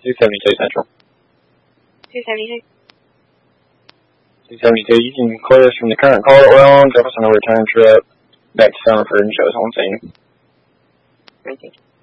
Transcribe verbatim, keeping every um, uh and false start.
two seventy-two Central. two seventy-two. two seventy-two, you can clear us from the current call that we're on, drop us on a return trip back to Summerford and show us on scene. Great, thank you.